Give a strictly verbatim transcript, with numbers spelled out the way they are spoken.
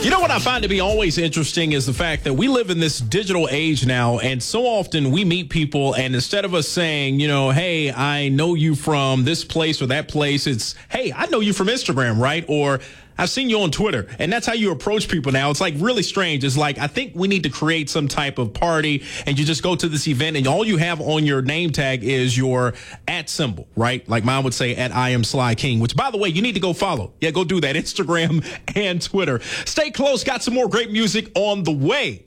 You know what I find to be always interesting is the fact that we live in this digital age now, and so often we meet people, and instead of us saying, you know, hey, I know you from this place or that place, it's, hey, I know you from Instagram, right? Or I've seen you on Twitter, and that's how you approach people now. It's like really strange. It's like, I think we need to create some type of party, and you just go to this event, and all you have on your name tag is your at symbol, right? Like mine would say at I am Sly King, which, by the way, you need to go follow. Yeah, go do that. Instagram and Twitter. Stay close. Got some more great music on the way.